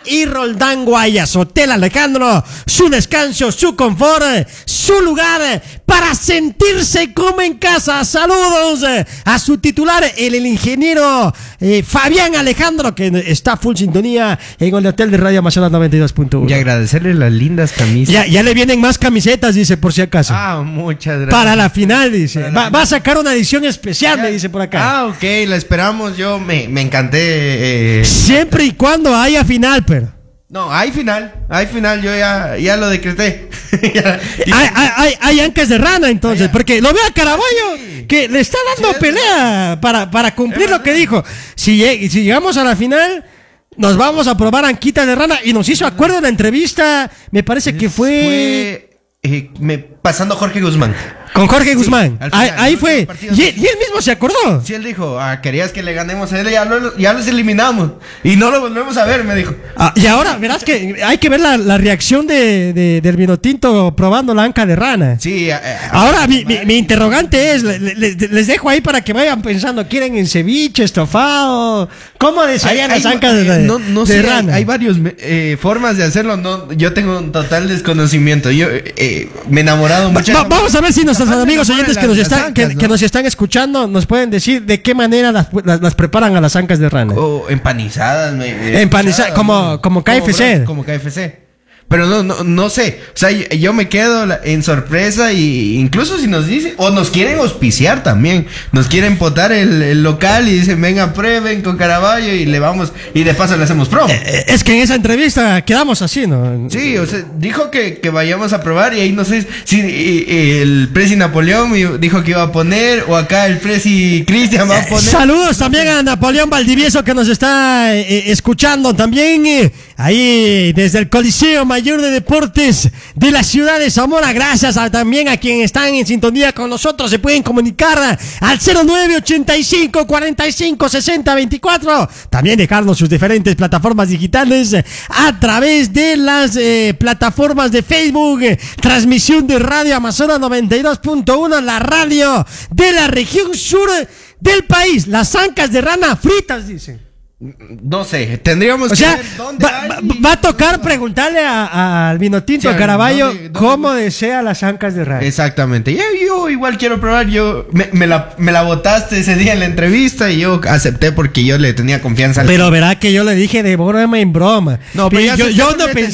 y Roldán Guayas. Hotel Alejandro, su descanso, su confort, su lugar para sentirse como en casa. Saludos a su titular, el ingeniero Fabián Alejandro, que está full sintonía en el hotel de Radio Amazonas 92.1. Y agradecerle las lindas camisas. Ya le vienen más camisetas, dice, por si acaso. Muchas gracias. Para la final, dice. Va a sacar una edición especial, me dice por acá. Ok, la esperamos. Yo me encanté. Siempre y cuando haya final, pero. No, hay final, yo ya lo decreté. hay ancas de rana, entonces, porque lo veo a Caraballo que le está dando pelea para cumplir lo que dijo. Si llegamos a la final, nos vamos a probar anquitas de rana. Y nos hizo acuerdo en la entrevista, me parece que fue pasando Jorge Guzmán. Con Jorge Guzmán. Final, ahí fue. Y él mismo se acordó. Sí, él dijo, querías que le ganemos a él, ya los eliminamos. Y no lo volvemos a ver, me dijo. Y ahora, verás que hay que ver la reacción del Vinotinto probando la anca de rana. Sí. Ahora, mi interrogante es, les dejo ahí para que vayan pensando, ¿quieren en ceviche, estofado? ¿Cómo desearían las ancas de rana? Hay varias formas de hacerlo. No, yo tengo un total desconocimiento. Yo me he enamorado mucho. Vamos a ver si nuestros amigos oyentes que nos están escuchando nos pueden decir de qué manera las preparan a las ancas de rana. O empanizadas. Empanizadas, como KFC. Como KFC. Pero no sé. O sea, yo me quedo en sorpresa. Y incluso si nos dicen, o nos quieren auspiciar también, nos quieren potar el local y dicen, venga, prueben con Caraballo y le vamos, y de paso le hacemos promo. Es que en esa entrevista quedamos así, ¿no? Sí, o sea, dijo que vayamos a probar. Y ahí no sé si el Presi Napoleón dijo que iba a poner, o acá el Presi Cristian va a poner. Saludos también a Napoleón Valdivieso, que nos está escuchando también ahí desde el Coliseo Mayor de Deportes de la ciudad de Zamora. Gracias también a quienes están en sintonía con nosotros. Se pueden comunicar al 0985 45 60 24. También dejarnos sus diferentes plataformas digitales a través de las plataformas de Facebook. Transmisión de Radio Amazonas 92.1, la radio de la región sur del país. Las ancas de rana fritas, dicen. No sé, tendríamos que ver dónde va a tocar preguntarle al Vinotinto, a Caraballo, cómo desea las ancas de rana. Exactamente. Yo igual quiero probar. Yo me la botaste ese día en la entrevista y yo acepté porque yo le tenía confianza. Pero verá que yo le dije de broma en broma. No, pero yo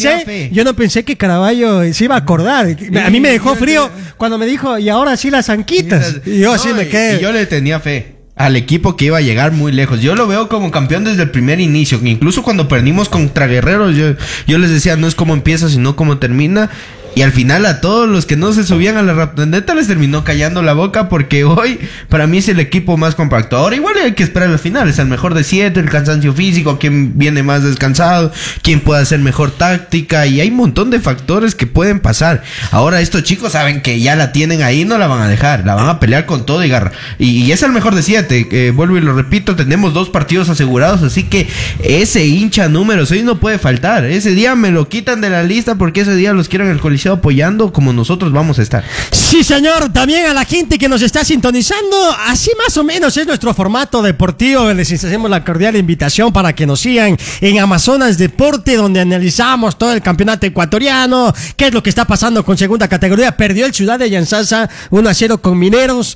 no pensé que Caraballo se iba a acordar. A mí me dejó frío cuando me dijo, y ahora sí las anquitas. Y yo así me quedé. Y yo le tenía fe al equipo que iba a llegar muy lejos. Yo lo veo como campeón desde el primer inicio. Incluso cuando perdimos contra Guerreros, yo les decía, no es cómo empieza, sino cómo termina. Y al final a todos los que no se subían a la raptoneta les terminó callando la boca, porque hoy para mí es el equipo más compacto. Ahora igual hay que esperar al final, es el mejor de 7, el cansancio físico, quién viene más descansado, quién puede hacer mejor táctica, y hay un montón de factores que pueden pasar. Ahora estos chicos saben que ya la tienen ahí, no la van a dejar, la van a pelear con todo y garra. Y es el mejor de 7, vuelvo y lo repito, tenemos 2 partidos asegurados, así que ese hincha número 6 no puede faltar. Ese día me lo quitan de la lista porque ese día los quiero en el Coliseo apoyando como nosotros vamos a estar. Sí, señor. También a la gente que nos está sintonizando, así más o menos es nuestro formato deportivo. Les hacemos la cordial invitación para que nos sigan en Amazonas Deporte, donde analizamos todo el campeonato ecuatoriano, qué es lo que está pasando con segunda categoría. Perdió el Ciudad de Yanzasa 1-0 con Mineros,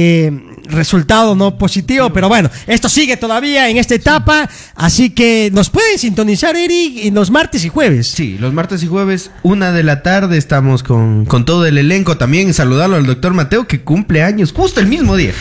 resultado no positivo, pero bueno, esto sigue todavía en esta etapa, así que nos pueden sintonizar, Eric, en los martes y jueves. Sí, los martes y jueves, 1 de la tarde, estamos con todo el elenco. También saludarlo al doctor Mateo, que cumple años justo el mismo día.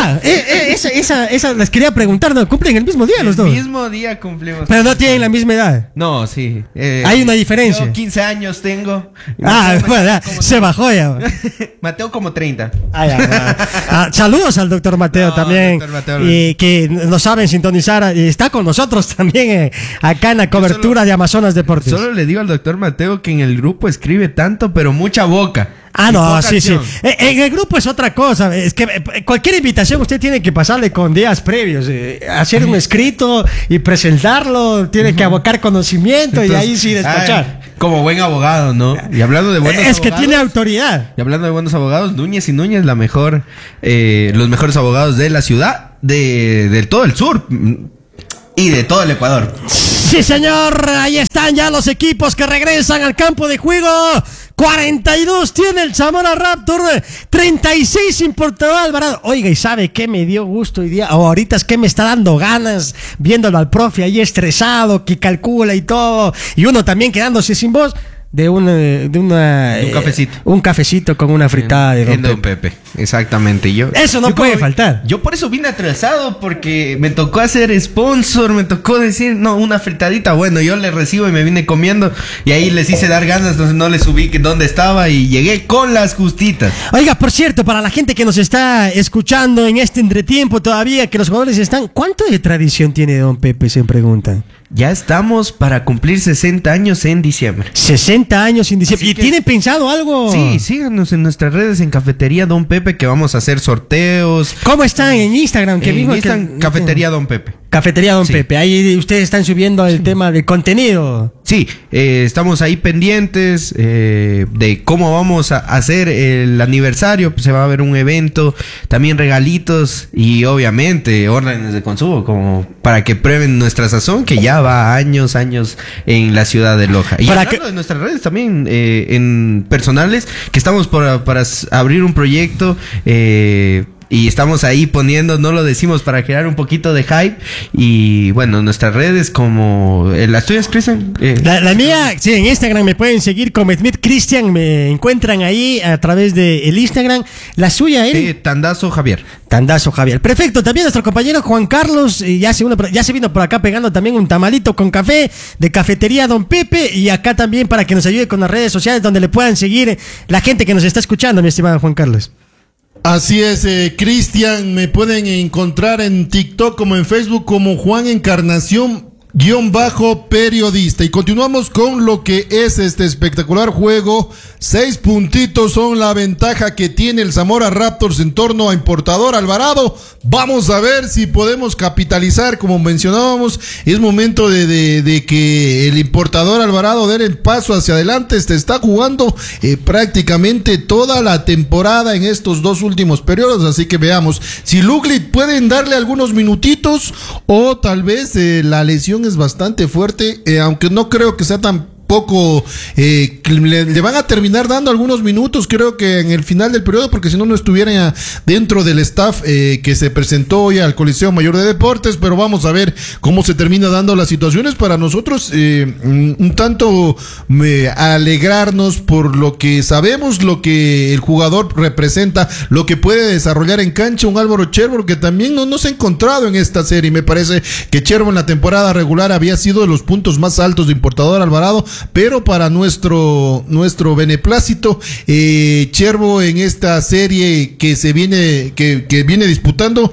Esa les quería preguntar, ¿no? ¿Cumplen el mismo día los dos? El mismo día cumplimos. Pero no tienen la misma edad. No, sí. Hay una diferencia. Yo 15 años tengo. Bueno, se bajó ya. Mateo como 30. Saludos al doctor Mateo también. Doctor Mateo, que nos saben sintonizar. Y está con nosotros también acá en la cobertura de Amazonas Deportes. Solo le digo al doctor Mateo que en el grupo escribe tanto, pero mucha boca. No, sí. En el grupo es otra cosa. Es que cualquier invitación usted tiene que pasarle con días previos. Hacer un escrito y presentarlo. Tiene que abocar conocimiento. Entonces, y ahí sí despachar. Como buen abogado, ¿no? Y hablando de buenos abogados. Es que tiene autoridad. Y hablando de buenos abogados, Núñez y Núñez, los mejores abogados de la ciudad, de todo el sur. y de todo el Ecuador. Sí, señor, ahí están ya los equipos que regresan al campo de juego. 42 tiene el Zamora Raptor, 36 Importador Alvarado. Oiga, ¿y sabe qué me dio gusto hoy día? Ahorita es que me está dando ganas viéndolo al profe ahí estresado, que calcula y todo. Y uno también quedándose sin voz. De un cafecito. Un cafecito con una fritada de Don Pepe. Exactamente. Eso no puede faltar. Yo por eso vine atrasado, porque me tocó hacer sponsor, me tocó decir, no, una fritadita. Bueno, yo le recibo y me vine comiendo. Y ahí les hice dar ganas, entonces no les subí dónde estaba y llegué con las justitas. Oiga, por cierto, para la gente que nos está escuchando en este entretiempo todavía, que los jugadores están... ¿Cuánto de tradición tiene Don Pepe? Se preguntan. Ya estamos para cumplir 60 años en diciembre. 60 años en diciembre. ¿Y tienen pensado algo? Sí, síganos en nuestras redes en Cafetería Don Pepe, que vamos a hacer sorteos. ¿Cómo están en Instagram? Cafetería Don Pepe. Cafetería Don Pepe. Ahí ustedes están subiendo el tema del contenido. Sí, estamos ahí pendientes de cómo vamos a hacer el aniversario. Pues se va a ver un evento, también regalitos y obviamente órdenes de consumo, como para que prueben nuestra sazón, que ya va años en la ciudad de Loja. Y hablando de nuestras redes también en personales, que estamos para abrir un proyecto, y estamos ahí poniendo, no lo decimos para crear un poquito de hype. Y bueno, nuestras redes como... ¿Las tuyas, Cristian? La mía, sí, en Instagram me pueden seguir como Smith Cristian. Me encuentran ahí a través del Instagram. La suya, Tandazo Javier. Tandazo Javier. Perfecto. También nuestro compañero Juan Carlos ya se vino por acá pegando también un tamalito con café de Cafetería Don Pepe. Y acá también para que nos ayude con las redes sociales donde le puedan seguir la gente que nos está escuchando, mi estimado Juan Carlos. Así es, Cristian, me pueden encontrar en TikTok como en Facebook como Juan Encarnación _periodista. Y continuamos con lo que es este espectacular juego. 6 puntitos son la ventaja que tiene el Zamora Raptors en torno a Importador Alvarado. Vamos a ver si podemos capitalizar. Como mencionábamos, es momento de que el Importador Alvarado dé el paso hacia adelante. Está jugando prácticamente toda la temporada en estos 2 últimos periodos, así que veamos si Luglit pueden darle algunos minutitos, o tal vez la lesión es bastante fuerte, aunque no creo que sea tan poco, le van a terminar dando algunos minutos, creo que en el final del periodo, porque si no estuviera dentro del staff que se presentó hoy al Coliseo Mayor de Deportes. Pero vamos a ver cómo se termina dando las situaciones. Para nosotros un tanto alegrarnos por lo que sabemos, lo que el jugador representa, lo que puede desarrollar en cancha un Álvaro Cherbo, que también no se ha encontrado en esta serie. Me parece que Cherbo en la temporada regular había sido de los puntos más altos de Importador Alvarado, pero para nuestro beneplácito, Cherbo en esta serie que viene disputando,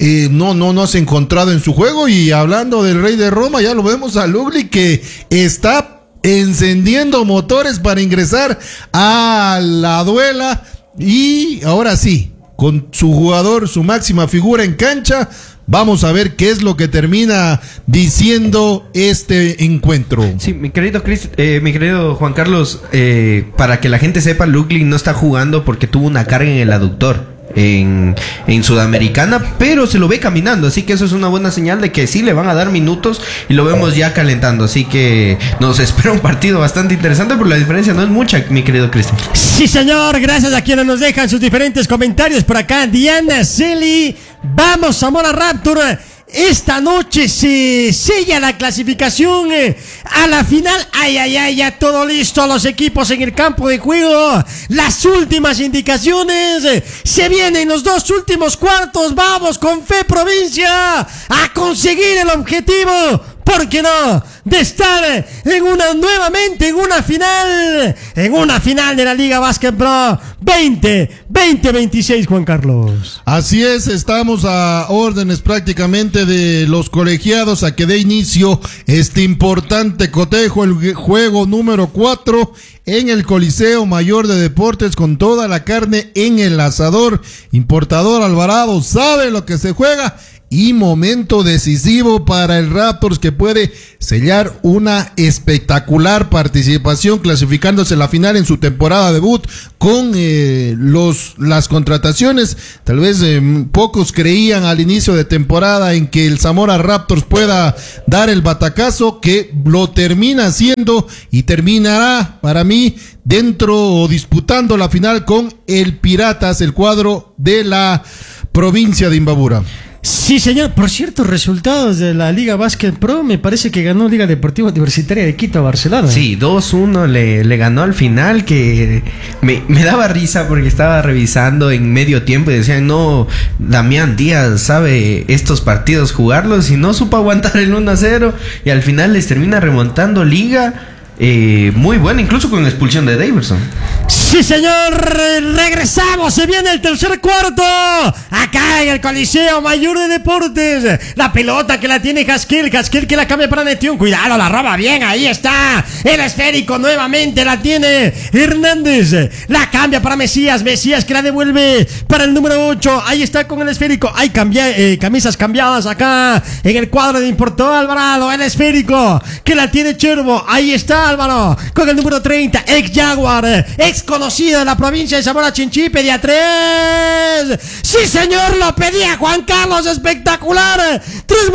no se ha encontrado en su juego. Y hablando del Rey de Roma, ya lo vemos a Lugli, que está encendiendo motores para ingresar a la duela, y ahora sí, con su jugador, su máxima figura en cancha. Vamos a ver qué es lo que termina diciendo este encuentro. Sí, mi querido Juan Carlos, para que la gente sepa, Lugli no está jugando porque tuvo una carga en el aductor en Sudamericana, pero se lo ve caminando, así que eso es una buena señal de que sí le van a dar minutos y lo vemos ya calentando, así que nos espera un partido bastante interesante, pero la diferencia no es mucha, mi querido Cristian. Sí, señor, gracias a quienes nos dejan sus diferentes comentarios por acá. Diana Celi, vamos Zamora Raptor. Esta noche se sella la clasificación a la final. Ya todo listo, los equipos en el campo de juego. Las últimas indicaciones. Se vienen los 2 últimos cuartos. Vamos con fe, provincia, a conseguir el objetivo. ¿Por qué no? De estar nuevamente en una final de la Liga Básquet Pro 2026, Juan Carlos. Así es, estamos a órdenes prácticamente de los colegiados a que dé inicio este importante cotejo, el juego número 4 en el Coliseo Mayor de Deportes, con toda la carne en el asador. Importador Alvarado sabe lo que se juega y momento decisivo para el Raptors, que puede sellar una espectacular participación clasificándose a la final en su temporada debut con las contrataciones. Tal vez pocos creían al inicio de temporada en que el Zamora Raptors pueda dar el batacazo, que lo termina haciendo y terminará para mí dentro o disputando la final con el Piratas, el cuadro de la provincia de Imbabura. Sí, señor. Por cierto, resultados de la Liga Básquet Pro, me parece que ganó Liga Deportiva Universitaria de Quito a Barcelona. Sí, 2-1 le ganó al final, que me daba risa porque estaba revisando en medio tiempo y decían, no, Damián Díaz sabe estos partidos jugarlos y no supo aguantar el 1-0 y al final les termina remontando Liga. Muy buena, incluso con la expulsión de Daverson. Sí, señor, regresamos, se viene el tercer cuarto, acá en el Coliseo Mayor de Deportes. La pelota que la tiene Haskell que la cambia para Netión, cuidado, la roba bien, ahí está, el esférico nuevamente la tiene Hernández, la cambia para Mesías que la devuelve para el número 8, ahí está con el esférico, hay camisas cambiadas acá en el cuadro de Importó Alvarado, el esférico que la tiene Cherbo, ahí está Álvaro con el número 30, ex Jaguar, ex conocido de la provincia de Zamora Chinchipe, de A3. Sí, señor, lo pedía Juan Carlos, espectacular. Tres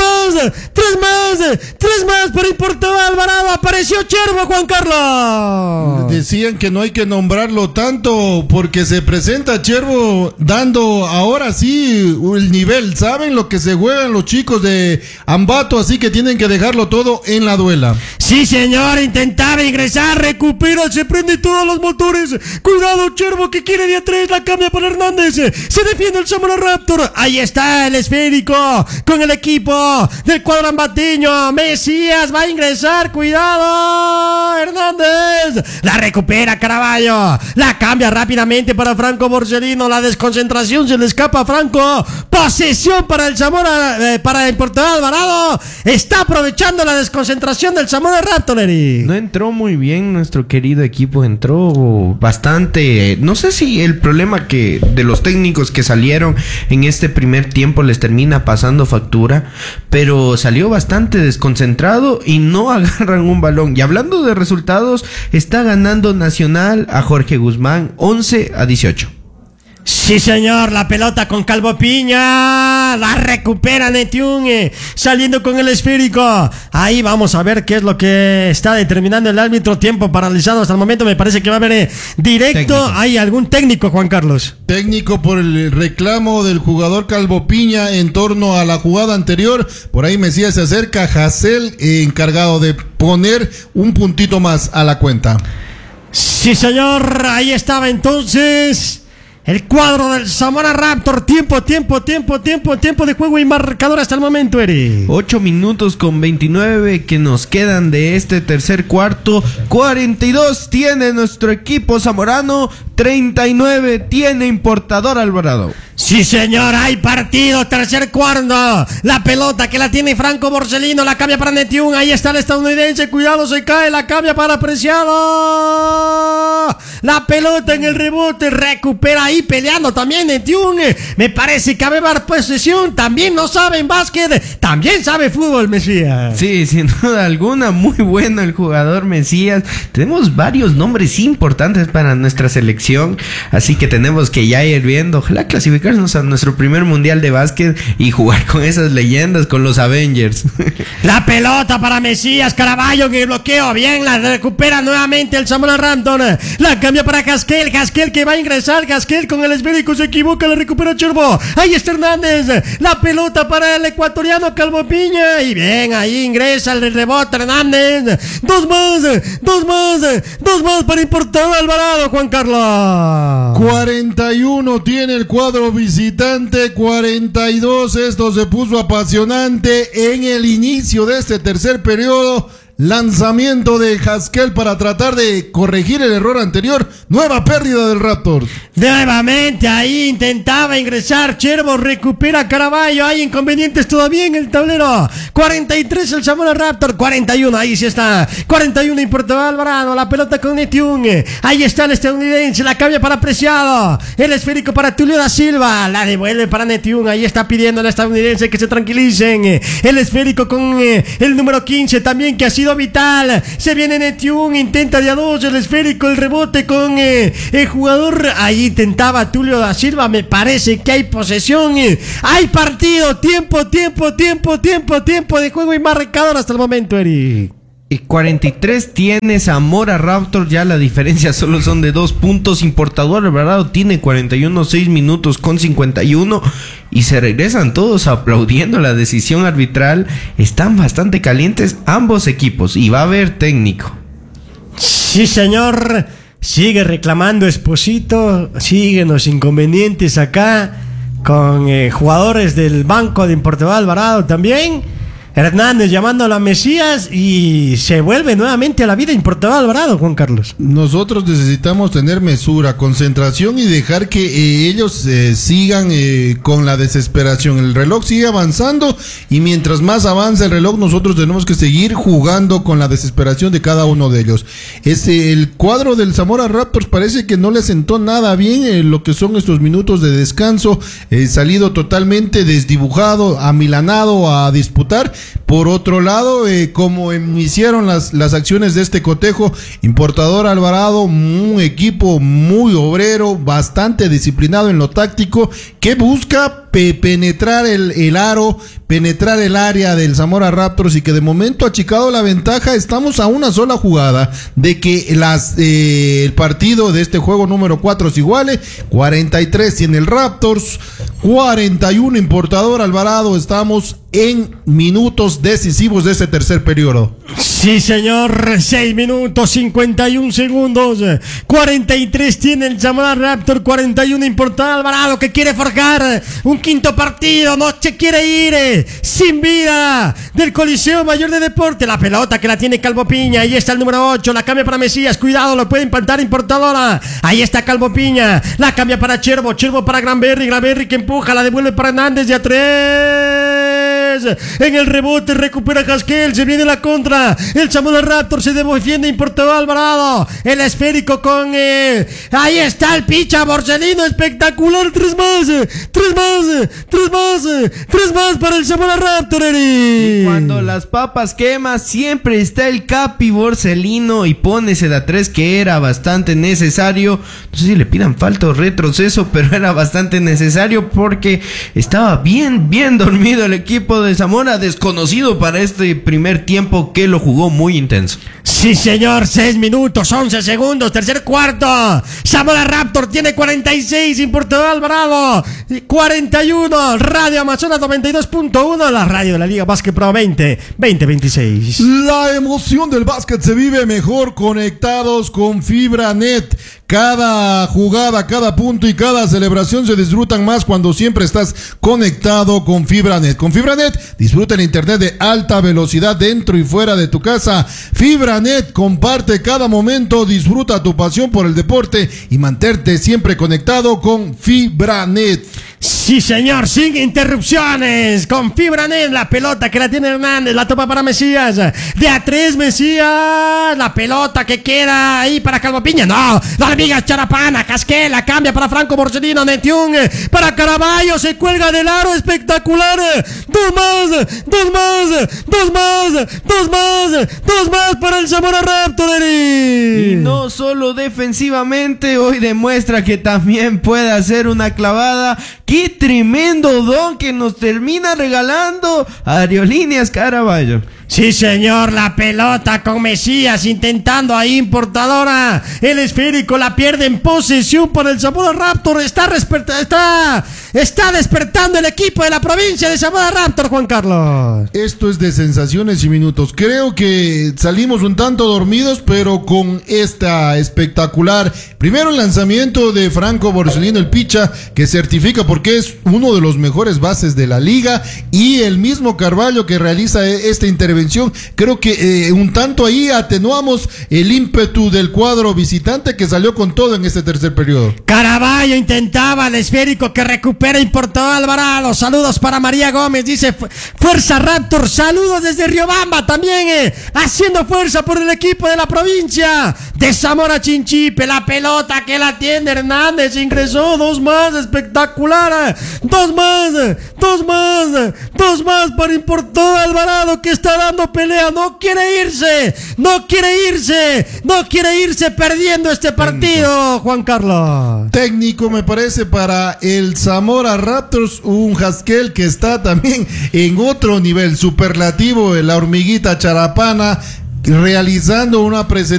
más para Importó Alvarado. Apareció Cherbo, Juan Carlos. Decían que no hay que nombrarlo tanto porque se presenta Cherbo dando ahora sí el nivel. Saben lo que se juegan los chicos de Ambato, así que tienen que dejarlo todo en la duela. Sí, señor, intentaba ingresar, recupera, se prende todos los motores. Cuidado, Cherbo, que quiere de A3, la cambia para Hernández. Se defiende el Zamora Raptor. Ahí está el esférico con el equipo del cuadro ambateño. Mesías va a ingresar, cuidado, Hernández. La recupera Caraballo. La cambia rápidamente para Franco Borsellino. La desconcentración se le escapa a Franco. Posesión para el Zamora, para el Importó Alvarado. Está aprovechando la desconcentración del Zamora Raptor, Eri. No entró muy bien nuestro querido equipo, entró bastante, no sé si el problema que de los técnicos que salieron en este primer tiempo les termina pasando factura, pero salió bastante desconcentrado y no agarran un balón. Y hablando de resultados, está ganando Nacional a Jorge Guzmán 11-18. Sí, señor, la pelota con Calvo Piña, la recupera Netiún, saliendo con el esférico. Ahí vamos a ver qué es lo que está determinando el árbitro. Tiempo paralizado hasta el momento, me parece que va a haber directo. Técnico. ¿Hay algún técnico, Juan Carlos? Técnico por el reclamo del jugador Calvo Piña en torno a la jugada anterior. Por ahí Mesías se acerca, Hassel, encargado de poner un puntito más a la cuenta. Sí, señor, ahí estaba entonces el cuadro del Zamora Raptor. Tiempo de juego y marcador hasta el momento, Eri. 8 minutos con 29 que nos quedan de este tercer cuarto. 42 tiene nuestro equipo zamorano, 39 tiene Importador Alvarado. Sí, señor, hay partido, tercer cuarto. La pelota que la tiene Franco Borsellino, la cambia para Netiún. Ahí está el estadounidense, cuidado, se cae, la cambia para Preciado. La pelota en el rebote, recupera ahí peleando también Netiún. Me parece que va a haber posesión. También no sabe en básquet, también sabe fútbol, Mesías. Sí, sin duda alguna, muy bueno el jugador Mesías. Tenemos varios nombres importantes para nuestra selección, así que tenemos que ya ir viendo. Ojalá clasificarnos a nuestro primer mundial de básquet y jugar con esas leyendas, con los Avengers. La pelota para Mesías, Caraballo en el bloqueo, bien, la recupera nuevamente el Zamora Raptor. La cambia para Haskell que va a ingresar, Haskell con el esférico se equivoca, la recupera Cherbo. Ahí está Hernández, la pelota para el ecuatoriano Calvo Piña, y bien, ahí ingresa el rebote Hernández. Dos más para Importado Alvarado, Juan Carlos. 41 tiene el cuadro visitante, 42. Esto se puso apasionante en el inicio de este tercer periodo. lanzamiento de Haskell para tratar de corregir el error anterior. Nueva pérdida del Raptors. Nuevamente ahí intentaba ingresar Cherbo, recupera Caraballo, hay inconvenientes todavía en el tablero. 43 el Zamora Raptor, 41, ahí sí está. 41 importa Alvarado, la pelota con Netium. Ahí está el estadounidense, la cambia para Preciado. El esférico para Tulio da Silva, la devuelve para Netium. Ahí está pidiendo al estadounidense que se tranquilicen. El esférico con el número 15 también, que ha sido vital. Se viene Netium, intenta de a dos el esférico, el rebote con el jugador. Ahí intentaba Tulio da Silva, me parece que hay posesión, hay partido, tiempo de juego y marcador hasta el momento, Eric. 43 tiene Zamora Raptor, ya la diferencia solo son de 2 puntos. Importador Alvarado tiene 41, 6 minutos con 51 y se regresan todos aplaudiendo la decisión arbitral. Están bastante calientes ambos equipos y va a haber técnico. Sí, señor. Sigue reclamando Esposito, siguen los inconvenientes acá con jugadores del banco de Importador Alvarado también. Hernández llamándolo a Mesías y se vuelve nuevamente a la vida Importador Alvarado, Juan Carlos. Nosotros necesitamos tener mesura, concentración y dejar que ellos sigan con la desesperación. El reloj sigue avanzando y mientras más avanza el reloj, nosotros tenemos que seguir jugando con la desesperación de cada uno de ellos. El cuadro del Zamora Raptors parece que no le sentó nada bien lo que son estos minutos de descanso, salido totalmente desdibujado, amilanado a disputar. Por otro lado, como iniciaron las acciones de este cotejo, Importador Alvarado, un equipo muy obrero, bastante disciplinado en lo táctico, que busca penetrar el aro, penetrar el área del Zamora Raptors y que de momento ha achicado la ventaja. Estamos a una sola jugada de que el partido de este juego número 4 se iguale. 43 tiene el Raptors, 41 Importador Alvarado. Estamos en minutos decisivos de este tercer periodo. Sí, señor, 6 minutos 51 segundos. 43 tiene el Zamora Raptor, 41 Importador Alvarado, que quiere forjar un quinto partido. No se quiere ir sin vida del Coliseo Mayor de Deporte. La pelota que la tiene Calvo Piña. Ahí está el número 8, la cambia para Mesías. Cuidado, lo puede impactar Importadora. Ahí está Calvo Piña, la cambia para Cherbo para Granberry que empuja, la devuelve para Hernández de a 3. En el rebote recupera Haskell, se viene la contra. El Zamora Raptor se defiende Importador Alvarado. El esférico con ahí está el picha Borsellino, espectacular. 3 más para el Zamora Raptor, Eric. Y cuando las papas queman, siempre está el Capi Borsellino y pone ese da 3 que era bastante necesario. No sé si le pidan falta o retroceso, pero era bastante necesario porque estaba bien dormido el equipo de Zamora, desconocido para este primer tiempo que lo jugó muy intenso. Sí, señor, 6 minutos 11 segundos, tercer cuarto. Zamora Raptor tiene 46, Importador Alvarado 41. Radio Amazonas 92.1, la radio de la Liga Básquet Pro 2026. La emoción del básquet se vive mejor conectados con FibraNet. Cada jugada, cada punto y cada celebración se disfrutan más cuando siempre estás conectado con FibraNet. Con FibraNet disfruta el internet de alta velocidad dentro y fuera de tu casa. FibraNet, comparte cada momento, disfruta tu pasión por el deporte y mantente siempre conectado con FibraNet. Sí, señor, sin interrupciones. Con FibraNet, la pelota que la tiene Hernández, la topa para Mesías. De a 3 Mesías. La pelota que queda ahí para Calvo Piña. No, la amiga Charapana. Haskell la cambia para Franco Borsellino. Netium para Caraballo. Se cuelga del aro. Espectacular. 2 más para el Zamora Raptor. Y no solo defensivamente, hoy demuestra que también puede hacer una clavada. ¡Qué tremendo don que nos termina regalando Aerolíneas Caraballo! Sí, señor, la pelota con Mesías intentando ahí Importadora. El esférico la pierde en posesión por el Zamora Raptor. Está está despertando el equipo de la provincia de Zamora Raptor, Juan Carlos. Esto es de sensaciones y minutos. Creo que salimos un tanto dormidos, pero con esta espectacular, primero el lanzamiento de Franco Borsellino, el picha, que certifica porque es uno de los mejores bases de la liga, y el mismo Carvalho que realiza esta intervención. Creo que un tanto ahí atenuamos el ímpetu del cuadro visitante que salió con todo en este tercer periodo. Carvalho intentaba el esférico que recupera Importado Alvarado. Saludos para María Gómez, dice Fuerza Raptor. Saludos desde Riobamba también, haciendo fuerza por el equipo de la provincia de Zamora Chinchipe. La pelota que la tiene Hernández, ingresó, dos más, espectacular, dos más para Importado Alvarado, que está dando pelea, no quiere irse perdiendo este partido, Juan Carlos. Técnico, me parece, para el Zamora Raptors, un Haskell que está también en otro nivel superlativo, la hormiguita charapana, realizando una presentación